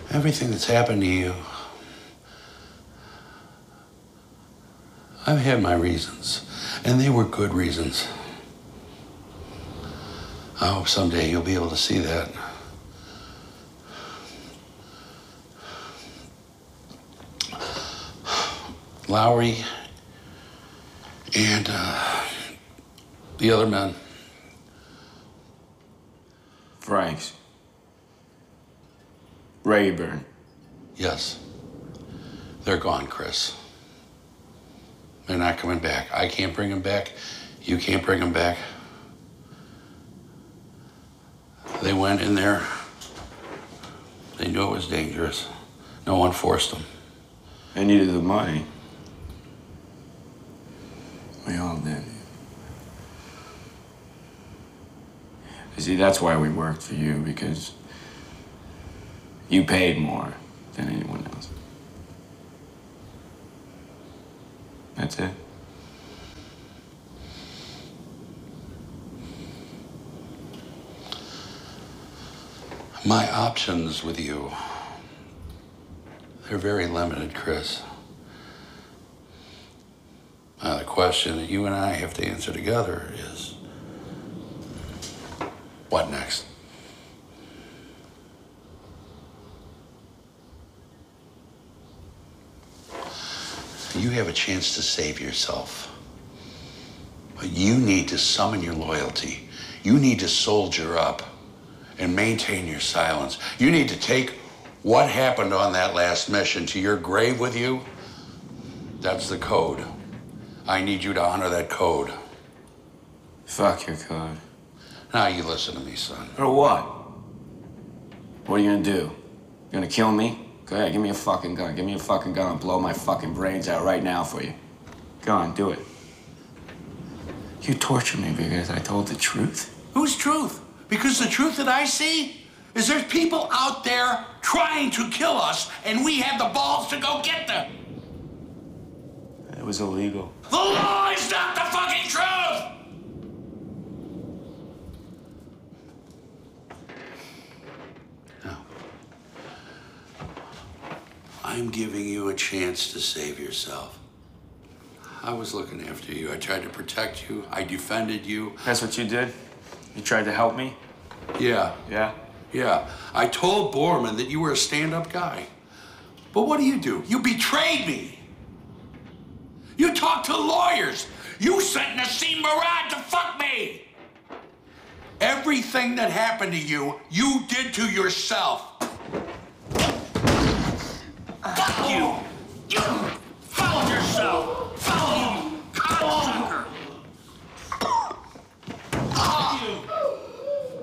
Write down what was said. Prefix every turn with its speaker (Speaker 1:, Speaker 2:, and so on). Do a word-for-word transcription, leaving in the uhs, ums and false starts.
Speaker 1: Everything that's happened to you, I've had my reasons, and they were good reasons. I hope someday you'll be able to see that. Lowry and uh, the other men.
Speaker 2: Franks. Rayburn.
Speaker 1: Yes. They're gone, Chris. They're not coming back. I can't bring them back. You can't bring them back. They went in there. They knew it was dangerous. No one forced them.
Speaker 2: They needed the money. We all did. You see, that's why we worked for you, because you paid more than anyone else. That's it.
Speaker 1: My options with you, they're very limited, Chris. Now, the question that you and I have to answer together is, what next? You have a chance to save yourself. But you need to summon your loyalty. You need to soldier up and maintain your silence. You need to take what happened on that last mission to your grave with you. That's the code. I need you to honor that code.
Speaker 2: Fuck your code.
Speaker 1: Now you listen to me, son.
Speaker 2: For what? What are you gonna do? You gonna kill me? Go ahead, give me a fucking gun. Give me a fucking gun and blow my fucking brains out right now for you. Go on, do it. You torture me because I told the truth?
Speaker 1: Whose truth? Because the truth that I see is there's people out there trying to kill us, and we have the balls to go get them.
Speaker 2: It was illegal.
Speaker 1: The law is not the fucking truth! Now, I'm giving you a chance to save yourself. I was looking after you. I tried to protect you. I defended you.
Speaker 2: That's what you did? You tried to help me?
Speaker 1: Yeah.
Speaker 2: Yeah?
Speaker 1: Yeah. I told Borman that you were a stand-up guy. But what do you do? You betrayed me. You talked to lawyers. You sent Nassim Murad to fuck me. Everything that happened to you, you did to yourself. Fuck you.